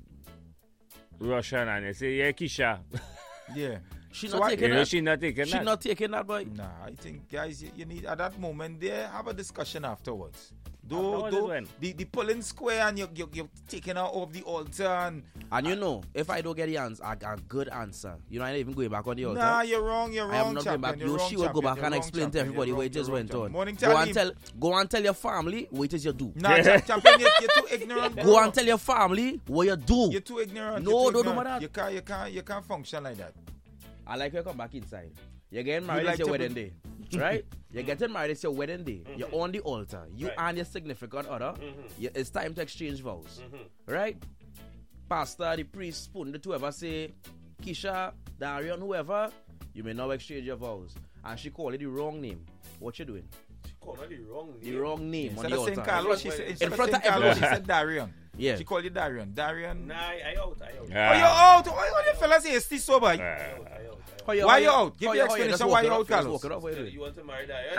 Speaker 5: Russian and you say, yeah, Kisha.
Speaker 1: Yeah.
Speaker 2: She
Speaker 1: So
Speaker 2: not
Speaker 1: what-
Speaker 2: taking
Speaker 5: You know,
Speaker 2: that.
Speaker 5: she not taking
Speaker 2: She
Speaker 5: that.
Speaker 2: not taking that, boy.
Speaker 1: Nah, I think, guys, you, you need, at that moment there, have a discussion afterwards. Though,
Speaker 5: Afterwards
Speaker 1: though
Speaker 5: when?
Speaker 1: the, the pulling square and you're, you're, you're taking her off the altar and...
Speaker 2: And you know, if I don't get the answer, a, a good answer, you know, I ain't even going back on the altar.
Speaker 1: Nah, you're wrong, you're
Speaker 2: I am
Speaker 1: wrong,
Speaker 2: not going
Speaker 1: champion.
Speaker 2: back.
Speaker 1: You're
Speaker 2: You,
Speaker 1: wrong,
Speaker 2: she will go
Speaker 1: champion.
Speaker 2: back
Speaker 1: You're
Speaker 2: and
Speaker 1: wrong,
Speaker 2: explain to
Speaker 1: champion.
Speaker 2: everybody
Speaker 1: You're
Speaker 2: what
Speaker 1: wrong,
Speaker 2: it just
Speaker 1: you're wrong,
Speaker 2: went on.
Speaker 1: champion. Morning,
Speaker 2: Go and
Speaker 1: Charlie.
Speaker 2: tell, go and tell your family what it is you do.
Speaker 1: Nah, cha- champion, you're, you're too ignorant, bro.
Speaker 2: Go and tell your family what you do.
Speaker 1: You're too ignorant.
Speaker 2: No,
Speaker 1: you're too
Speaker 2: don't do
Speaker 1: ignorant.
Speaker 2: that.
Speaker 1: You can't, you can't, you can't function like that.
Speaker 2: I like you come back inside. You're getting married,
Speaker 1: like
Speaker 2: it's your
Speaker 1: to
Speaker 2: wedding
Speaker 1: be-
Speaker 2: day. Right? You're getting married, it's your wedding day. You're on the altar. You and your significant other. You, it's time to exchange vows. Right? Pastor, the priest, spoon, the whoever say, Kisha, Darian, whoever, you may now exchange your vows. And she called it the wrong name. What you doing?
Speaker 3: She called her the wrong
Speaker 2: The
Speaker 3: name.
Speaker 2: wrong name on
Speaker 1: Instead
Speaker 2: the
Speaker 1: of saying
Speaker 2: altar.
Speaker 1: Carlos, she said, instead
Speaker 2: In
Speaker 1: of
Speaker 2: front
Speaker 1: saying
Speaker 2: of
Speaker 1: Carlos, she
Speaker 2: everybody.
Speaker 1: said Darian.
Speaker 2: Yeah.
Speaker 1: She called you Darian. Darian.
Speaker 3: Nah, I out, I out.
Speaker 1: Oh,
Speaker 5: Ah.
Speaker 1: you're out. Why are you fellas here? Still sober.
Speaker 5: Ah.
Speaker 3: I out, I out.
Speaker 2: How you-
Speaker 1: Why
Speaker 2: how
Speaker 1: you out? Give
Speaker 2: how
Speaker 1: me
Speaker 2: how
Speaker 1: explanation
Speaker 2: just
Speaker 1: why
Speaker 2: walk
Speaker 1: you
Speaker 2: it
Speaker 1: out,
Speaker 2: off, just
Speaker 1: Carlos.
Speaker 2: walk it off, what you
Speaker 3: So
Speaker 2: doing?
Speaker 3: you want to marry Daria?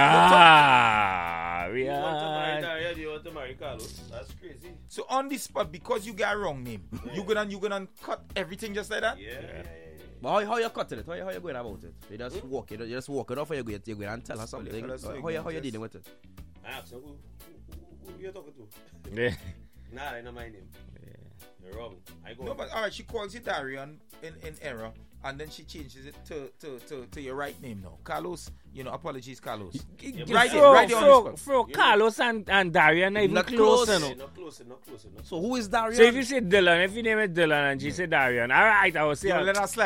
Speaker 5: Ada. We
Speaker 3: You want to marry
Speaker 5: are.
Speaker 3: Daria? Do you want to marry Carlos? That's crazy.
Speaker 1: So on the spot, because you got a wrong name, you gonna you gonna cut everything just like that?
Speaker 3: Yeah, yeah, yeah. yeah.
Speaker 2: But how, how you cutting it? How you, how you going about it? You just walk it, you just walk it off, or you go, you go and tell her something.
Speaker 1: fellas so
Speaker 2: How, how, you, how you
Speaker 1: ignorant,
Speaker 2: dealing with it?
Speaker 3: I asked her, who, who, who, who you talking to?
Speaker 5: Yeah.
Speaker 3: Nah, I know my name. You're wrong. I go.
Speaker 1: No, but all right, she calls you Darian in, in error, and then she changes it to, to, to, to your right name now. Carlos, you know, apologies, Carlos.
Speaker 3: Yeah,
Speaker 1: right
Speaker 3: but-
Speaker 1: there, right there on the
Speaker 5: so,
Speaker 1: spot.
Speaker 5: so Carlos and, and Darian not even
Speaker 2: Not
Speaker 5: close,
Speaker 2: close.
Speaker 5: you
Speaker 3: Yeah,
Speaker 5: know.
Speaker 3: not close, not close, not
Speaker 2: So who is Darian?
Speaker 5: So if you say Dylan, if you name it Dylan and she say Darian, all right, I will say,
Speaker 1: You let her slide.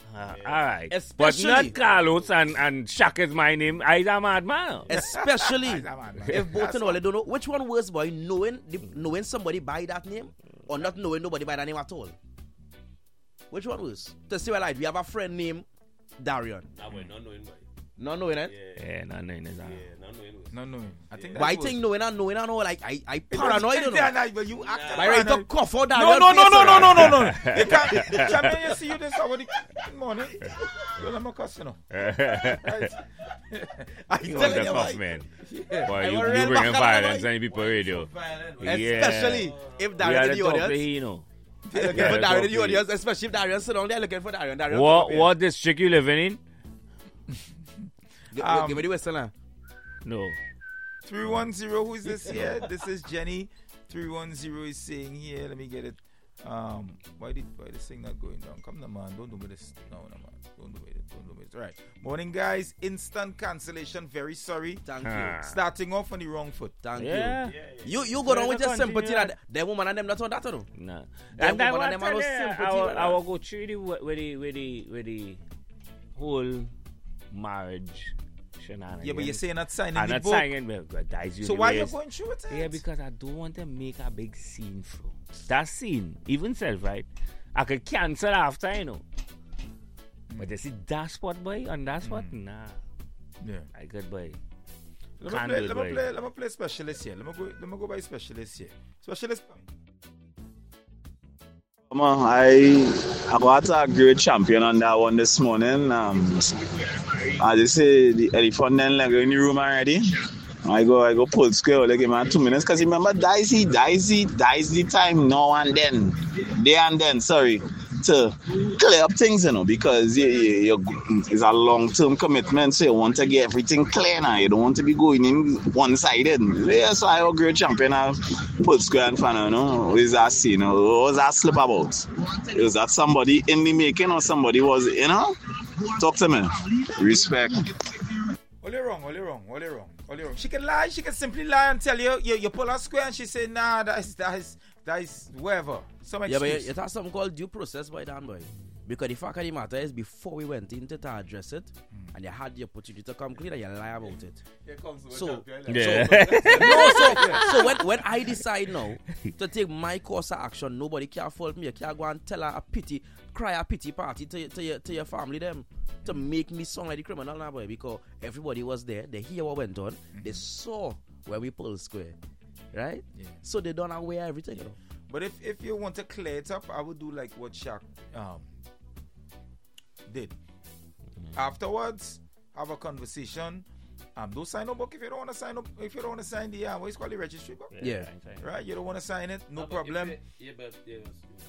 Speaker 5: Uh, all right. But
Speaker 2: Especially-
Speaker 5: not Carlos and, and Shaq is my name. I's a madman.
Speaker 2: Especially if both
Speaker 1: That's
Speaker 2: and all they don't know which one worse, boy, knowing the, knowing somebody by that name or not knowing nobody by that name at all. Which one worse? To see what like we have a friend named Darian.
Speaker 8: Nah, boy, not knowing, boy.
Speaker 2: Not knowing it.
Speaker 8: Yeah,
Speaker 5: Yeah, no, no, no, no.
Speaker 8: yeah, not knowing. was-
Speaker 1: No, no. I think
Speaker 2: But I
Speaker 1: that was-
Speaker 2: think knowing and knowing and all like I I
Speaker 1: It was-
Speaker 2: paranoid, you
Speaker 1: Yeah,
Speaker 2: know.
Speaker 1: nah, but you act
Speaker 2: My right to
Speaker 1: paranoid.
Speaker 2: cough out
Speaker 1: No,
Speaker 2: Darian
Speaker 1: no, no,
Speaker 2: face,
Speaker 1: no, no,
Speaker 2: right?
Speaker 1: no, no, no. You can't. Champion, you see you this already. Good morning. Well, I'm a cuss, you know. Right.
Speaker 2: I
Speaker 5: You
Speaker 2: tell
Speaker 5: want the
Speaker 2: you,
Speaker 5: tough
Speaker 2: boy.
Speaker 5: man.
Speaker 2: I
Speaker 5: Boy, you,
Speaker 2: want
Speaker 5: you
Speaker 2: real
Speaker 5: bringing
Speaker 2: bacchanal,
Speaker 5: violence
Speaker 2: boy.
Speaker 5: on the people radio.
Speaker 2: Especially if
Speaker 5: We
Speaker 2: Darian
Speaker 5: are
Speaker 2: in
Speaker 5: the
Speaker 2: the
Speaker 5: top
Speaker 2: audience.
Speaker 5: you know.
Speaker 2: They're looking
Speaker 5: Yeah,
Speaker 2: for
Speaker 5: the
Speaker 2: Darian in
Speaker 5: top
Speaker 2: the audience, especially if Darian sit down there looking for Darian. Darian
Speaker 5: What,
Speaker 2: come up
Speaker 5: what district you living in?
Speaker 2: here.
Speaker 1: Um,
Speaker 2: Give me the whistle now.
Speaker 5: No.
Speaker 1: three one zero, who is this here? This is Jenny. three one zero is saying here, let me get it. Um, why did why this thing not going down? Come on, man. Don't do me this. No, no, man. Don't do me this. Don't do me this. Right. Morning, guys. Instant cancellation. Very sorry.
Speaker 2: Thank
Speaker 5: Ah.
Speaker 2: you.
Speaker 1: Starting off on the wrong foot.
Speaker 2: Thank
Speaker 5: Yeah.
Speaker 2: you. You you go down with your
Speaker 5: Continue.
Speaker 2: sympathy that them woman and them not on that, no?
Speaker 5: No.
Speaker 2: Them
Speaker 5: And that
Speaker 2: woman
Speaker 5: one
Speaker 2: and them
Speaker 5: tell
Speaker 2: are no
Speaker 5: you,
Speaker 2: sympathy
Speaker 5: I will,
Speaker 2: like
Speaker 5: I
Speaker 2: that.
Speaker 5: will go through the, with the, with the, with the whole marriage shenanigans.
Speaker 1: Yeah, but you're saying not signing
Speaker 5: I'm
Speaker 1: the
Speaker 5: not
Speaker 1: book.
Speaker 5: signing, but but that is
Speaker 1: So why you
Speaker 5: universe.
Speaker 1: going through it?
Speaker 5: Yeah, because I don't want to make a big scene from that scene. Even self, right? I could cancel after, you know. But you see that spot, boy, on that spot, nah.
Speaker 1: Yeah.
Speaker 5: I could, boy.
Speaker 1: Let me
Speaker 5: Can't
Speaker 1: play.
Speaker 5: do it,
Speaker 1: Let me
Speaker 5: boy.
Speaker 1: play. Let me play specialist here. Let me go. Let me go by specialist here. Specialist.
Speaker 6: Come on, I I got a great champion on that one this morning. Um, as you say, the elephant then like in the room already. I go, I go pull square, like him two minutes, cause remember, Dicey, Dicey, Dicey time now and then, there and then. Sorry, to clear up things, you know, because you, you, you, it's a long-term commitment, so you want to get everything clear now. You don't want to be going in one-sided. Yeah, so I agree, champion, I pull square and fan, you know, what is that scene? What was that slip about? Was that somebody in the making or somebody was, you know? Talk to me. Respect.
Speaker 1: All you wrong. All you wrong. All you wrong. All you wrong. She can lie. She can simply lie and tell you you, you pull her square, and she say, nah, that is that is that is whatever. Some
Speaker 2: Yeah, but
Speaker 1: excuse.
Speaker 2: it has something called due process by Dan boy. Because the fact of the matter is, before we went in to address it, and you had the opportunity to come clean and you lie about it. So,
Speaker 5: Yeah.
Speaker 2: no, so, so when, when I decide now to take my course of action, nobody can fault me. You can't go and tell her a pity, cry a pity party to, to, your, to your family them to make me sound like the criminal now, boy. Because everybody was there, they hear what went on, they saw where we pulled square, right?
Speaker 1: Yeah.
Speaker 2: So they don't aware everything, you know.
Speaker 1: But if, if you want to clear it up, I would do like what Shaq um, did. Afterwards, have a conversation. Um, don't sign no book if you don't want to sign up. If you don't want to sign the uh, what is called the registry book,
Speaker 2: Yeah.
Speaker 1: right? You don't want to sign it, no problem.
Speaker 8: Yeah, but yeah,